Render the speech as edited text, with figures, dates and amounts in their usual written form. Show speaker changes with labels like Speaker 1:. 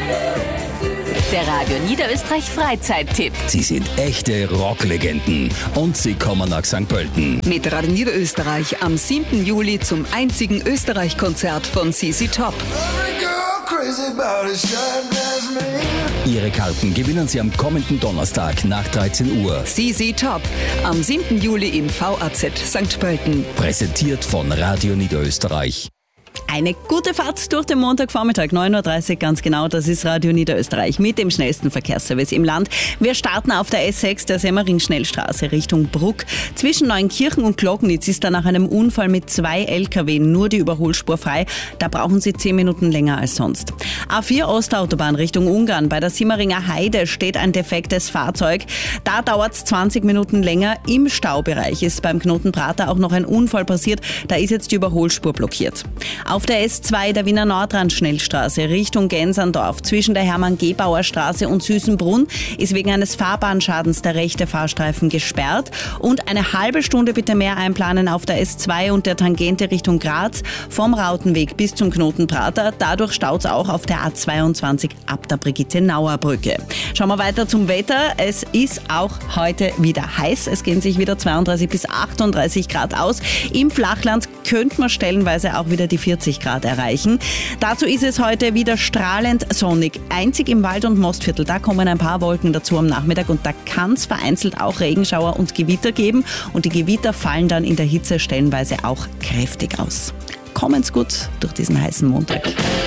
Speaker 1: Der Radio Niederösterreich Freizeittipp.
Speaker 2: Sie sind echte Rocklegenden und sie kommen nach St. Pölten.
Speaker 3: Mit Radio Niederösterreich am 7. Juli zum einzigen Österreich-Konzert von ZZ Top.
Speaker 2: Ihre Karten gewinnen Sie am kommenden Donnerstag nach 13 Uhr.
Speaker 3: ZZ Top am 7. Juli im VAZ St. Pölten.
Speaker 2: Präsentiert von Radio Niederösterreich.
Speaker 4: Eine gute Fahrt durch den Montagvormittag, 9.30 Uhr ganz genau, das ist Radio Niederösterreich mit dem schnellsten Verkehrsservice im Land. Wir starten auf der S6, der Semmering-Schnellstraße Richtung Bruck. Zwischen Neunkirchen und Glocknitz ist da nach einem Unfall mit 2 LKW nur die Überholspur frei. Da brauchen Sie 10 Minuten länger als sonst. A4 Ostautobahn Richtung Ungarn. Bei der Simmeringer Heide steht ein defektes Fahrzeug. Da dauert es 20 Minuten länger. Im Staubereich ist beim Knoten Prater auch noch ein Unfall passiert. Da ist jetzt die Überholspur blockiert. Auf der S2 der Wiener Nordrand-Schnellstraße Richtung Genserndorf zwischen der Hermann-Gebauer-Straße und Süßenbrunn ist wegen eines Fahrbahnschadens der rechte Fahrstreifen gesperrt. Und eine halbe Stunde bitte mehr einplanen auf der S2 und der Tangente Richtung Graz vom Rautenweg bis zum Knoten Prater. Dadurch staut es auch auf der A22 ab der Brigitte-Nauer-Brücke. Schauen wir weiter zum Wetter. Es ist auch heute wieder heiß. Es gehen sich wieder 32 bis 38 Grad aus. Im Flachland könnte man stellenweise auch wieder die 40 Grad erreichen. Dazu ist es heute wieder strahlend sonnig. Einzig im Wald- und Mostviertel, da kommen ein paar Wolken dazu am Nachmittag und da kann es vereinzelt auch Regenschauer und Gewitter geben. Und die Gewitter fallen dann in der Hitze stellenweise auch kräftig aus. Kommen's gut durch diesen heißen Montag.